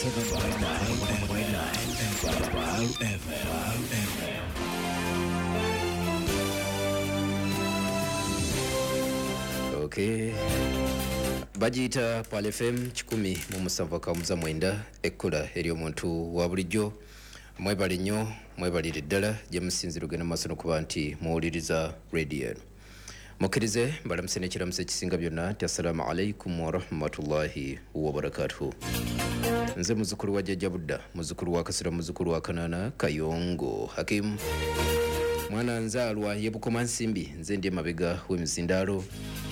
Okay. Bajita Pal FM 107.9 ekkola eri omuntu wa bulijjo. Mwebale nnyo, mwebalire ddala gye musinzira ogenda maaso n'okuba nti muwuliriza radio. Mukkirize mbalamuse n'ekiramuso ekisinga byonna nti assalamu alaikum wa rahmatullahi wa barakatuhu. Nze muzukulu wa Jjajja Budda, muzukulu wa Kasira, muzukulu wa Kanaana Kayongo Hakim. Mwana nzaalwa ye Bukoma Nsimbi, nze ndi emabega w'emizindaalo.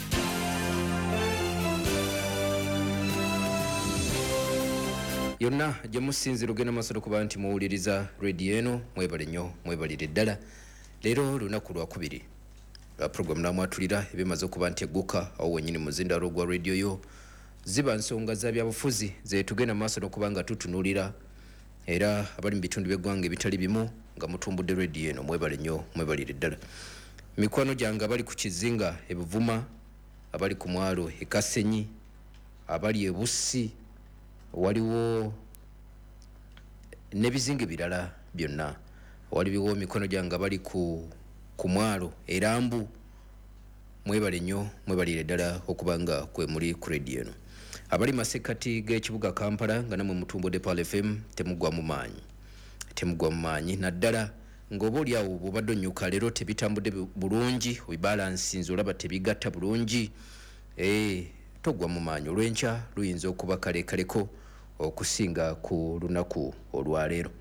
Yonna gye musinzira ogenda maaso n'okuba nti muwuliriza radio eno, mwebale nnyo, mwebalire ddala. Leero lunaku lwakubiri program namwatulira ebimaze okuba nti egguka awo wennyini muzindaalo gwa radio yo ziba nsonga za byabufuzi zetugenda maaso n'okuba nga tutunuulira, era abali mu bitundu by'eggwanga ebitali bimu nga mutumbudde radio eno, mwebale nnyo, mwebalire ddala. Mikwano gyange abali ku Kizinga e Buvuma, abali ku mwalo e Kasenyi, abali e Bussi, waliwo n'ebizinga birala byonna, waliwo mikono gyange abali ku mwalo Erambu, mwebale nnyo, mwebalire ddala okuba nga kwe muli ku radio eno. Abali masekati g'ekibuga Kampala nga namwe mutumbudde Pal FM, temugwa mu maanyi naddala ng'oba oli awo bw'obadde onnyuka leero tebitambudde bulungi, obibalansinze olaba tebigatta bulungi, togwa mu maanyi. Olw'enkya luyinza okuba kalekaleko okusinga ku lunaku olwaleero.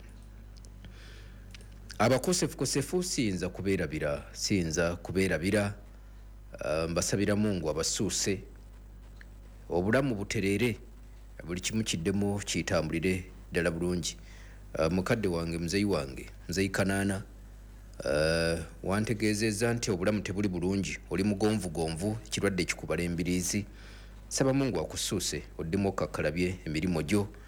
Abakosefu siyinza kubeerabira, mbasabira Mungu abasuuse, obulamu butereere, buli kimu kiddemu kitambulire ddala bulungi. Mukadde wange, muzeyi wange, muzeyi Kanaana, wantegeezezza nti obulamu tebuli bulungi, oli mugonvugonvu, ekirwadde kikubala embiriizi. Saba Mungu akusuuse, oddemu okakkalabye emirimu gyo,